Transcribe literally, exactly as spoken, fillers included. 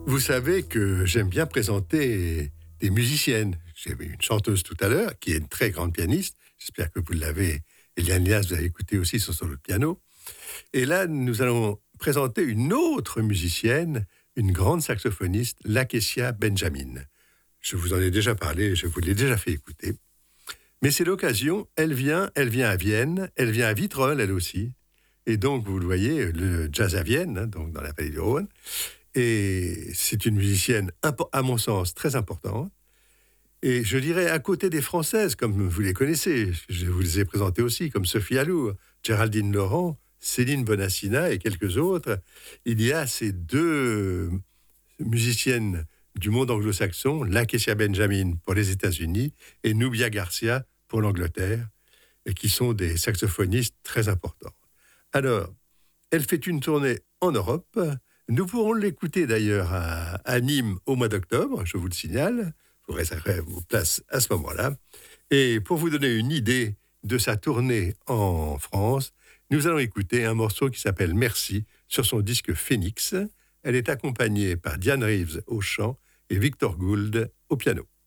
Vous savez que j'aime bien présenter des musiciennes. J'ai vu une chanteuse tout à l'heure, qui est une très grande pianiste. J'espère que vous l'avez, Eliane Lias, vous avez écouté aussi son solo de piano. Et là, nous allons présenter une autre musicienne, une grande saxophoniste, Lakessia Benjamin. Je vous en ai déjà parlé, je vous l'ai déjà fait écouter. Mais c'est l'occasion, elle vient, elle vient à Vienne, elle vient à Vitrolles, elle aussi. Et donc, vous le voyez, le jazz à Vienne, hein, donc dans la vallée du Rhône. Et c'est une musicienne, à mon sens, très importante. Et je dirais à côté des Françaises, comme vous les connaissez, je vous les ai présentées aussi, comme Sophie Allour, Géraldine Laurent, Céline Bonassina et quelques autres, il y a ces deux musiciennes du monde anglo-saxon, Lakessia Benjamin pour les États-Unis et Nubia Garcia pour l'Angleterre, et qui sont des saxophonistes très importants. Alors, elle fait une tournée en Europe. Nous pourrons l'écouter d'ailleurs à, à Nîmes au mois d'octobre, je vous le signale. Vous réserverez vos places à ce moment-là. Et pour vous donner une idée de sa tournée en France, nous allons écouter un morceau qui s'appelle Merci sur son disque Phoenix. Elle est accompagnée par Diane Reeves au chant et Victor Gould au piano.